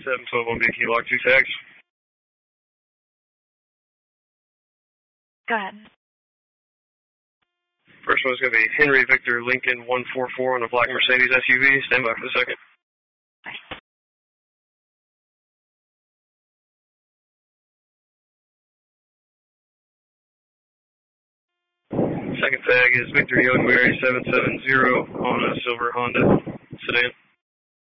712 on Big Key Lock, 2 tags. Go ahead. First one's going to be Henry Victor Lincoln 144 on a black Mercedes SUV. Stand by for the second. Second tag is Victor Young Mary 770 on a silver Honda sedan.